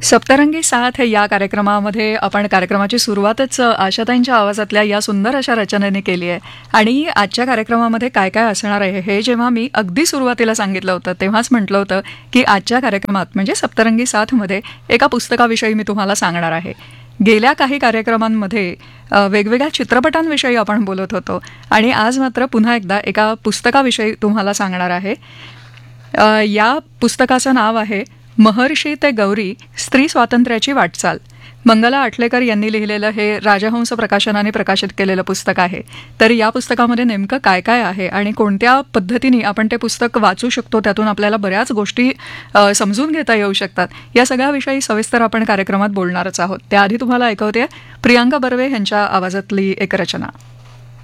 सप्तरंगी साथ या कार्यक्रमामध्ये आपण कार्यक्रमाची सुरुवातच आशाताईंच्या आवाजातल्या या सुंदर अशा रचनेने केली आहे. आणि आजच्या कार्यक्रमामध्ये काय काय असणार आहे हे जेव्हा मी अगदी सुरुवातीला सांगितलं होतं तेव्हाच म्हटलं होतं की आजच्या कार्यक्रमात म्हणजे सप्तरंगी साथमध्ये एका पुस्तकाविषयी मी तुम्हाला सांगणार आहे. गेल्या काही कार्यक्रमांमध्ये वेगवेगळ्या चित्रपटांविषयी आपण बोलत होतो आणि आज मात्र पुन्हा एकदा एका पुस्तकाविषयी तुम्हाला सांगणार आहे. या पुस्तकाचं नाव आहे महर्षी ते गौरी, स्त्री स्वातंत्र्याची वाटचाल. मंगला आठलेकर यांनी लिहिलेलं हे राजहंस प्रकाशनाने प्रकाशित केलेलं पुस्तक आहे. तर या पुस्तकामध्ये नेमकं काय काय आहे आणि कोणत्या पद्धतीने आपण ते पुस्तक वाचू शकतो, त्यातून आपल्याला बऱ्याच गोष्टी समजून घेता येऊ शकतात, या सगळ्याविषयी सविस्तर आपण कार्यक्रमात बोलणारच आहोत. त्याआधी तुम्हाला ऐकवते प्रियांका बर्वे यांच्या आवाजातली एक रचना.